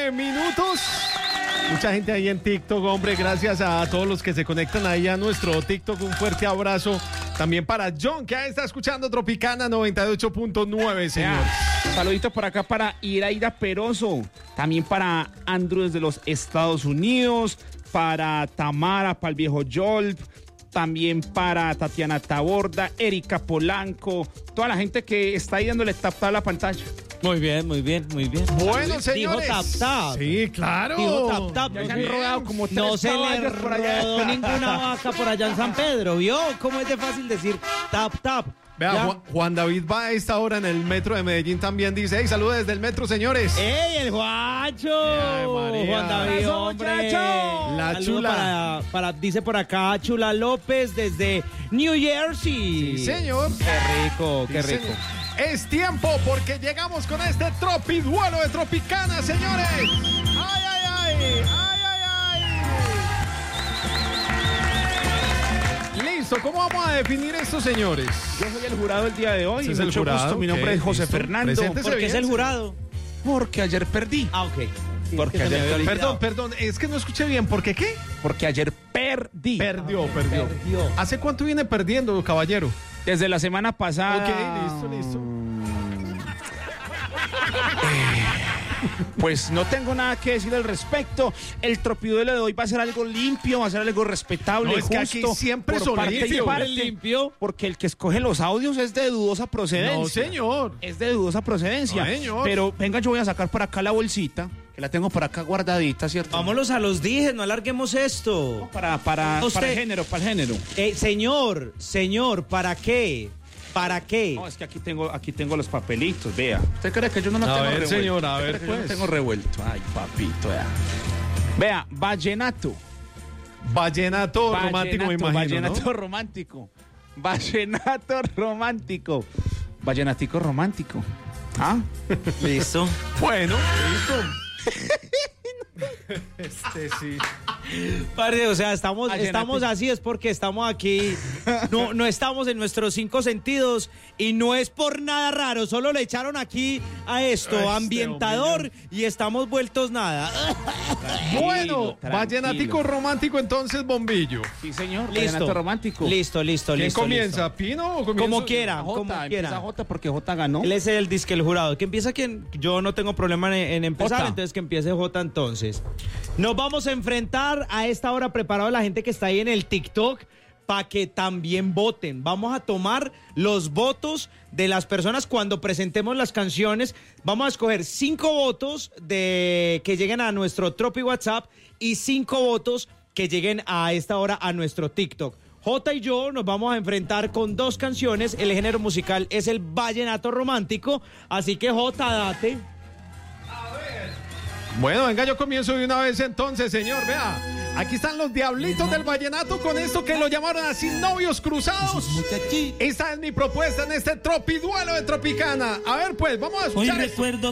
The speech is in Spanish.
minutos. Mucha gente ahí en TikTok, hombre, gracias a todos los que se conectan ahí a nuestro TikTok. Un fuerte abrazo también para John, que ahí está escuchando Tropicana 98.9, señor. Saluditos por acá para Iraida Peroso, también para Andrew desde los Estados Unidos, para Tamara, para el viejo Jolp, también para Tatiana Taborda, Erika Polanco, toda la gente que está ahí dándole tap a la pantalla. Muy bien, muy bien, muy bien. Bueno, señores. Dijo tap. Sí, claro. Dijo tap. Ya se han rodado como tres No se le caballos por allá. rodó ninguna vaca por allá en San Pedro, ¿vio? ¿Cómo es de fácil decir tap? Vea, Juan David va a esta hora en el metro de Medellín también, dice, hey, saludos desde el metro, señores. ¡Ey, el Juancho! Juan David, hombre. La Saludo chula. dice por acá, Chula López desde New Jersey. Sí, señor. Qué rico, qué Sí, rico. señor. Es tiempo porque llegamos con este tropiduelo de Tropicana, señores. ¡Ay, ay, ay! ¡Ay, ay, ay! Listo, ¿cómo vamos a definir esto, señores? Yo soy el jurado el día de hoy. Ese es el Mucho jurado, gusto. Mi nombre ok, es José listo. Fernando. Preséntese. ¿Por qué es bien, el jurado? Porque ayer perdí. Ah, ok. Porque es que se me ayer había olvidado. Perdón, es que no escuché bien. ¿Por qué qué? Porque ayer perdí. Perdió. Perdió. ¿Hace cuánto viene perdiendo, caballero? Desde la semana pasada. Ok, listo. Pues no tengo nada que decir al respecto. El tropiduelo de hoy va a ser algo limpio, va a ser algo respetable, No, es que justo. aquí siempre por son parte y limpios. parte, Limpio. porque el que escoge los audios es de dudosa procedencia. No, señor. Es de dudosa procedencia. No, señor. Pero venga, yo voy a sacar por acá la bolsita, que la tengo por acá guardadita, ¿cierto? Vámonos a los dijes, no alarguemos esto. Para Usted- el género, para el género. Señor, ¿para qué? ¿Para qué? No, es que aquí tengo los papelitos, vea. ¿Usted cree que yo no lo A tengo ver, revuelto? señor, a ¿Usted ver, cree que yo no pues. tengo revuelto? Ay, papito, vea. Vea, vallenato. Vallenato romántico, me imagino, Vallenato ¿no? romántico. Vallenato romántico. Vallenatico romántico. ¿Ah? Listo. Bueno, listo. Sí. Padre, o sea, estamos Vallenatico. así, es porque estamos aquí, no estamos en nuestros 5 sentidos y no es por nada raro, solo le echaron aquí a esto, Este ambientador, y estamos vueltos nada. Bueno, Tranquilo. vallenatico romántico, entonces, bombillo. Sí, señor. Listo. Vallenato romántico. Listo. ¿Quién comienza? ¿Pino o comienza? Como quiera, Jota, como empieza quiera. Jota porque Jota ganó. Él es el disque el jurado. Que empieza quien. Yo no tengo problema en empezar, Jota. entonces que empiece Jota entonces. Nos vamos a enfrentar a esta hora preparado la gente que está ahí en el TikTok para que también voten. Vamos a tomar los votos de las personas cuando presentemos las canciones. Vamos a escoger 5 votos que lleguen a nuestro Tropi WhatsApp y 5 votos que lleguen a esta hora a nuestro TikTok. Jota y yo nos vamos a enfrentar con 2 canciones. El género musical es el vallenato romántico. Así que Jota, date. Bueno, venga, yo comienzo de una vez entonces, señor. Vea, aquí están los diablitos del vallenato con esto que lo llamaron así, novios cruzados. Esta es mi propuesta en este tropiduelo de Tropicana. A ver, pues, vamos a Hoy escuchar esto. recuerdo